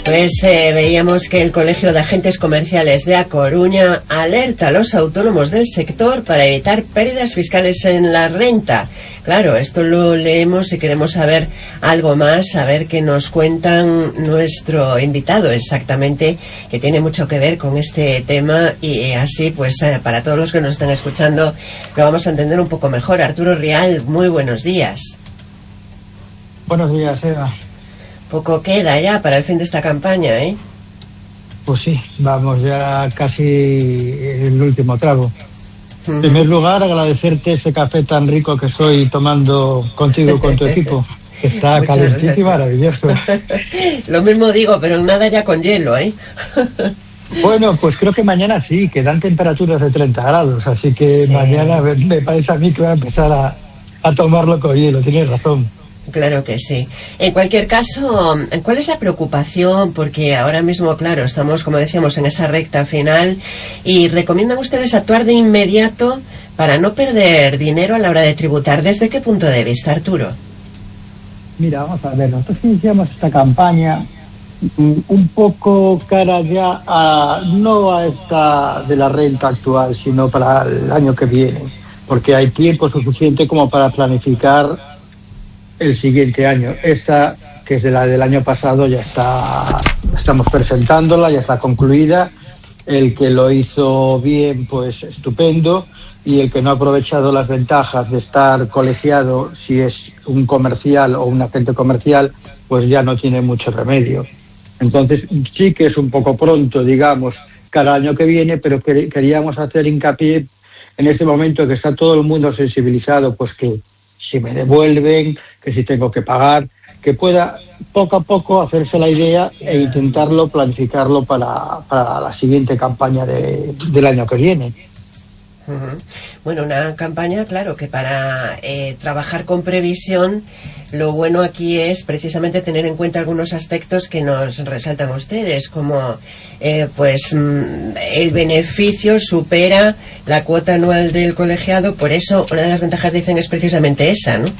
Pues veíamos que el Colegio de Agentes Comerciales de A Coruña alerta a los autónomos del sector para evitar pérdidas fiscales en la renta. Claro, esto lo leemos y queremos saber algo más, saber qué nos cuentan nuestro invitado exactamente, que tiene mucho que ver con este tema, y así pues para todos los que nos están escuchando lo vamos a entender un poco mejor. Arturo Rial, muy buenos días. Buenos días, Eva. Poco queda ya para el fin de esta campaña, ¿eh? Pues sí, vamos ya casi el último trago. En primer lugar, agradecerte ese café tan rico que estoy tomando contigo y con tu equipo. Está calentito y maravilloso. Lo mismo digo, pero nada ya con hielo, ¿eh? Bueno, pues creo que mañana sí, que dan temperaturas de 30 grados, así que sí. Mañana me parece a mí que voy a empezar a tomarlo con hielo, tienes razón. Claro que sí. En cualquier caso, ¿cuál es la preocupación? Porque ahora mismo, claro, estamos, como decíamos, en esa recta final, y recomiendan ustedes actuar de inmediato para no perder dinero a la hora de tributar. ¿Desde qué punto de vista, Arturo? Mira, vamos a ver, nosotros iniciamos esta campaña un poco cara ya no a esta de la renta actual, sino para el año que viene, porque hay tiempo suficiente como para planificar el siguiente año. Esta, que es de la del año pasado, ya estamos presentándola, ya está concluida. El que lo hizo bien, pues estupendo, y el que no ha aprovechado las ventajas de estar colegiado, si es un comercial o un agente comercial, pues ya no tiene mucho remedio. Entonces sí que es un poco pronto, digamos, cada año que viene, pero queríamos hacer hincapié en este momento que está todo el mundo sensibilizado, pues que si me devuelven, que si tengo que pagar, que pueda poco a poco hacerse la idea e intentarlo, planificarlo para la siguiente campaña del año que viene. Uh-huh. Bueno, una campaña, claro, que para trabajar con previsión, lo bueno aquí es precisamente tener en cuenta algunos aspectos que nos resaltan ustedes, como pues el beneficio supera la cuota anual del colegiado. Por eso una de las ventajas, dicen, es precisamente esa, ¿no?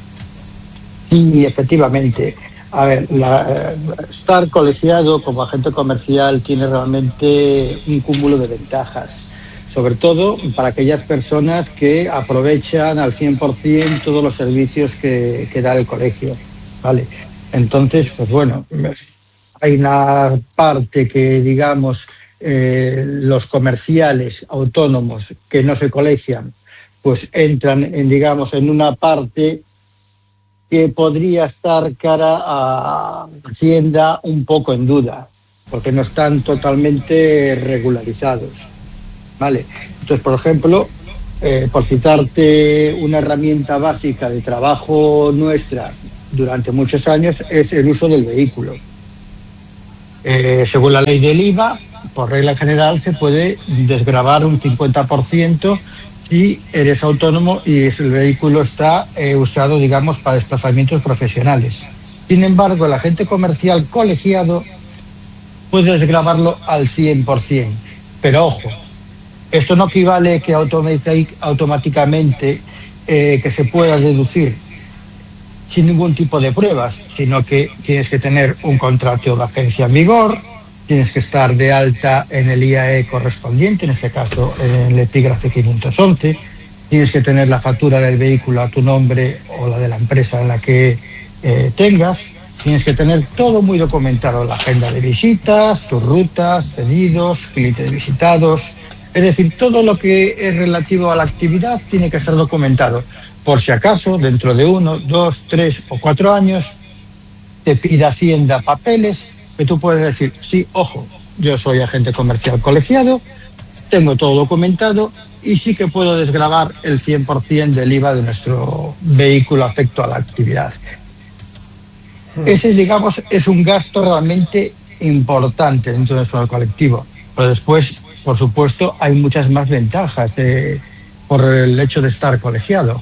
Sí, efectivamente. A ver, estar colegiado como agente comercial tiene realmente un cúmulo de ventajas, sobre todo para aquellas personas que aprovechan al 100% todos los servicios que da el colegio, ¿vale? Entonces, pues bueno, hay una parte que, digamos, los comerciales autónomos que no se colegian, pues entran en una parte que podría estar cara a Hacienda un poco en duda, porque no están totalmente regularizados, ¿vale? Entonces, por ejemplo, por citarte una herramienta básica de trabajo nuestra durante muchos años, es el uso del vehículo. Según la ley del IVA, por regla general, se puede desgravar un 50% si eres autónomo y el vehículo está usado, digamos, para desplazamientos profesionales. Sin embargo, el agente comercial colegiado puede desgravarlo al 100%. Pero ojo, esto no equivale que automáticamente que se pueda deducir sin ningún tipo de pruebas, sino que tienes que tener un contrato de agencia en vigor, tienes que estar de alta en el IAE correspondiente, en este caso en el epígrafe 511, tienes que tener la factura del vehículo a tu nombre o la de la empresa en la que tengas, tienes que tener todo muy documentado, la agenda de visitas, tus rutas, pedidos, clientes visitados, es decir, todo lo que es relativo a la actividad tiene que estar documentado, por si acaso dentro de 1, 2, 3 o 4 años te pida Hacienda papeles que tú puedes decir, sí, ojo, yo soy agente comercial colegiado, tengo todo documentado y sí que puedo desgravar el 100% del IVA de nuestro vehículo afecto a la actividad. Ese, digamos, es un gasto realmente importante dentro de nuestro colectivo. Pero después, por supuesto, hay muchas más ventajas por el hecho de estar colegiado.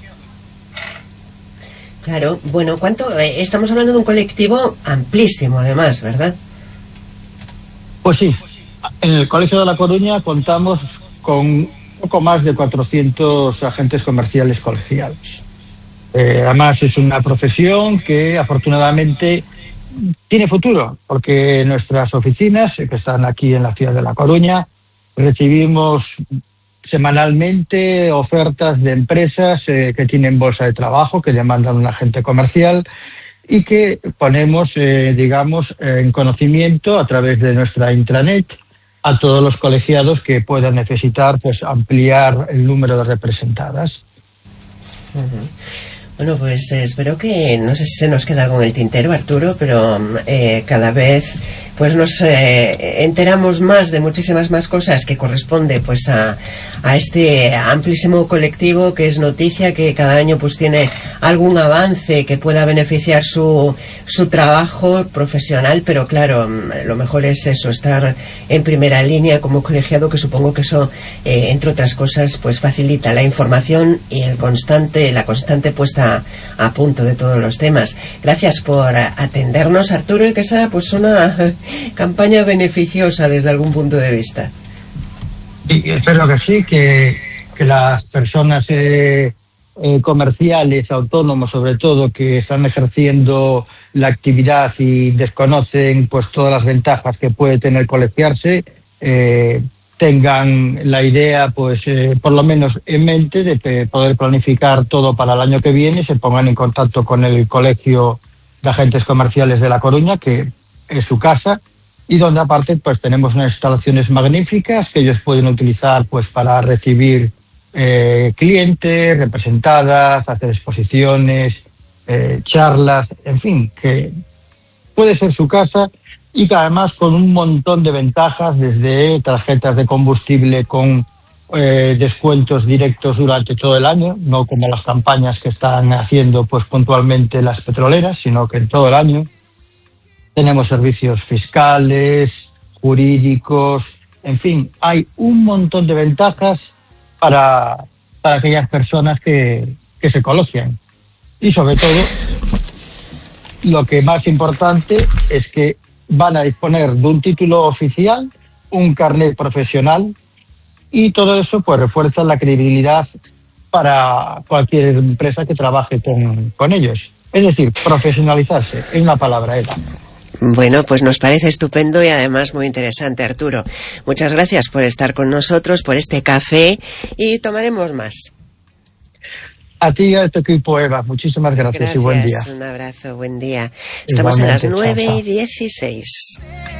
Claro, bueno, estamos hablando de un colectivo amplísimo, además, ¿verdad? Pues sí, en el Colegio de La Coruña contamos con poco más de 400 agentes comerciales colegiados. Además, es una profesión que afortunadamente tiene futuro, porque nuestras oficinas, que están aquí en la ciudad de La Coruña, recibimos semanalmente ofertas de empresas que tienen bolsa de trabajo, que demandan un agente comercial y que ponemos, en conocimiento a través de nuestra intranet a todos los colegiados que puedan necesitar pues ampliar el número de representadas. Uh-huh. Bueno, pues espero que, no sé si se nos queda algo en el tintero, Arturo, pero cada vez pues nos enteramos más de muchísimas más cosas que corresponde pues a este amplísimo colectivo que es noticia, que cada año pues tiene algún avance que pueda beneficiar su trabajo profesional, pero claro, lo mejor es eso, estar en primera línea como colegiado, que supongo que eso, entre otras cosas, pues facilita la información y la constante puesta a punto de todos los temas. Gracias por atendernos, Arturo, y que sea pues una campaña beneficiosa desde algún punto de vista. Y espero que sí, que las personas comerciales, autónomos sobre todo, que están ejerciendo la actividad y desconocen pues todas las ventajas que puede tener colegiarse, tengan la idea pues por lo menos en mente de poder planificar todo para el año que viene, se pongan en contacto con el Colegio de Agentes Comerciales de La Coruña, que es su casa, y donde aparte pues tenemos unas instalaciones magníficas que ellos pueden utilizar pues para recibir clientes, representadas, hacer exposiciones, charlas, en fin, que puede ser su casa, y que además con un montón de ventajas, desde tarjetas de combustible con descuentos directos durante todo el año, no como las campañas que están haciendo pues puntualmente las petroleras, sino que en todo el año. Tenemos servicios fiscales, jurídicos, en fin, hay un montón de ventajas para aquellas personas que se colegian. Y sobre todo, lo que más importante es que van a disponer de un título oficial, un carnet profesional, y todo eso pues refuerza la credibilidad para cualquier empresa que trabaje con ellos. Es decir, profesionalizarse, es una palabra, Eva. Bueno, pues nos parece estupendo y además muy interesante, Arturo. Muchas gracias por estar con nosotros, por este café, y tomaremos más. A ti y a tu equipo, Eva, muchísimas gracias y buen día. Un abrazo, buen día. Estamos igualmente, en las 9:16.